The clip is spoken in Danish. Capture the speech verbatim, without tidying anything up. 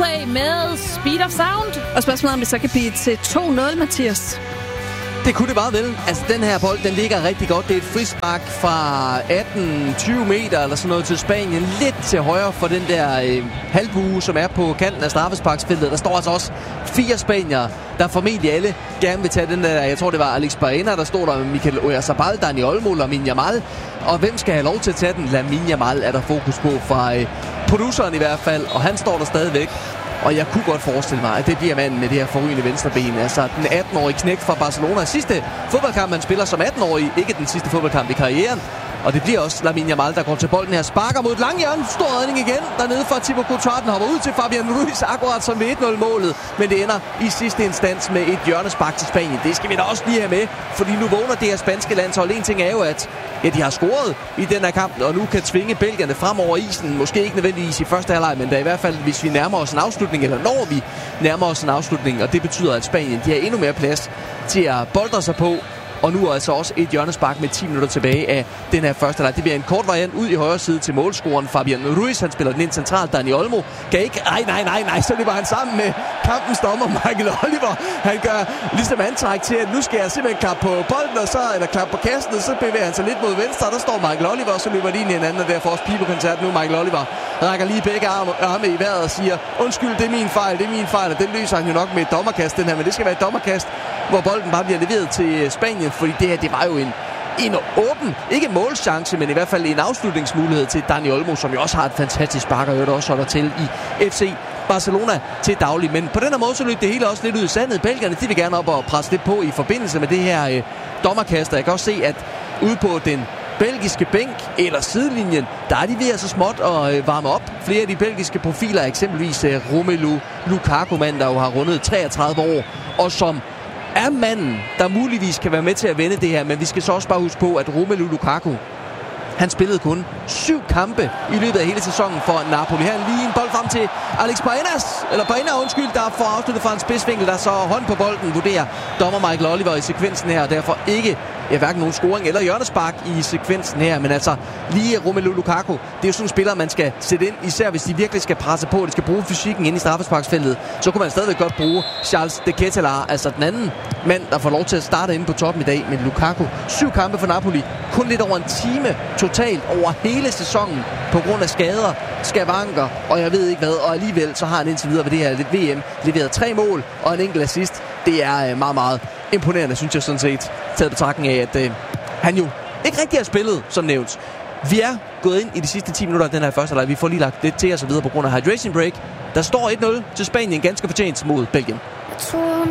Coldplay med Speed of Sound. Og spørgsmålet er, om det så kan blive til to nul, Mathias. Det kunne det bare vel. Altså, den her bold, den ligger rigtig godt. Det er et frispark fra atten til tyve meter eller sådan noget til Spanien. Lidt til højre for den der øh, halvbue, som er på kanten af straffesparksfeltet. Der står altså også fire spaniere, der formentlig alle gerne vil tage den der. Jeg tror, det var Alex Baena, der stod der med Mikel Oyarzabal, Dani Olmo og Lamine Yamal. Og hvem skal have lov til at tage den? Lamine Yamal er der fokus på fra øh, produceren i hvert fald. Og han står der stadigvæk. Og jeg kunne godt forestille mig, at det bliver manden med det her forrygende venstreben. Altså den atten-årige knægt fra Barcelona. Sidste fodboldkamp, man spiller som atten-årig. Ikke den sidste fodboldkamp i karrieren. Og det bliver også Lamine Yamal, der går til bolden her. Sparker mod et langhjørne. Stor redning igen. Dernede fra Thibaut Courtois. Den hopper ud til Fabian Ruiz. Akkurat som ved et nul-målet. Men det ender i sidste instans med et hjørnespark til Spanien. Det skal vi da også lige have med. Fordi nu vågner det her spanske landshold. En ting er jo, at ja, de har scoret i den her kamp. Og nu kan tvinge belgierne frem over isen. Måske ikke nødvendigvis i første halvleg, men da i hvert fald, hvis vi nærmer os en afslutning. Eller når vi nærmer os en afslutning. Og det betyder, at Spanien de har endnu mere plads til at boldre sig på. Og nu er altså også et hjørnespark med ti minutter tilbage af den her første leg. Det bliver en kort variant ud i højre side til målscoren Fabian Ruiz. Han spiller den ind centralt. Dani Olmo kan ikke... Nej, nej, nej, nej. Så løber han sammen med kampens dommer Michael Oliver. Han gør ligesom antræk til, at nu skal jeg simpelthen klappe på bolden, og så, eller klappe på kasten, og så bevæger han sig lidt mod venstre. Og der står Michael Oliver, og så løber de ind i hinanden, og derfor også pibekoncert nu. Michael Oliver rækker lige begge arme, arme i vejret og siger, undskyld, det er min fejl, det er min fejl. Og den løser han jo nok med et dommerkast, den her. Men det skal være et dommerkast, hvor bolden bare bliver leveret til Spanien, fordi det her, det var jo en, en åben, ikke målchance, men i hvert fald en afslutningsmulighed til Dani Olmo, som jo også har et fantastisk spark, og også holder til i F C Barcelona til daglig. Men på den her måde, så løb det hele også lidt ud i sandet. Belgierne, de vil gerne op og presse lidt på i forbindelse med det her øh, dommerkast. Jeg kan også se, at ude på den belgiske bænk eller sidelinjen, der er de ved så småt at øh, varme op. Flere af de belgiske profiler, eksempelvis øh, Romelu Lukaku, mand, der jo har rundet treogtredive år, og som er manden, der muligvis kan være med til at vende det her. Men vi skal så også bare huske på, at Romelu Lukaku, han spillede kun syv kampe i løbet af hele sæsonen for Napoli. Her lige en bold frem til Alex Baenas, eller Baena, undskyld, der får afsluttet fra en spidsvinkel, der så hånd på bolden, vurderer dommer Michael Oliver i sekvensen her, og derfor ikke ja, hverken nogen scoring eller hjørnespark i sekvensen her. Men altså, lige Romelu Lukaku, det er jo sådan en spiller, man skal sætte ind, især hvis de virkelig skal presse på, og de skal bruge fysikken ind i straffesparksfeltet. Så kunne man stadigvæk godt bruge Charles de Ketelaere, altså den anden mand, der får lov til at starte inde på toppen i dag. Men Lukaku, syv kampe for Napoli, kun lidt over en time totalt over hele sæsonen på grund af skader, skavanker, og jeg ved ikke hvad. Og alligevel så har han indtil videre ved det her V M leveret tre mål og en enkelt assist. Det er meget, meget imponerende, synes jeg sådan set, taget betragtning af, at øh, han jo ikke rigtig har spillet, som nævnt. Vi er gået ind i de sidste ti minutter af den her første leg. Vi får lige lagt lidt til os og videre på grund af hydration break. Der står et nul til Spanien, ganske fortjent mod Belgien. Jeg troede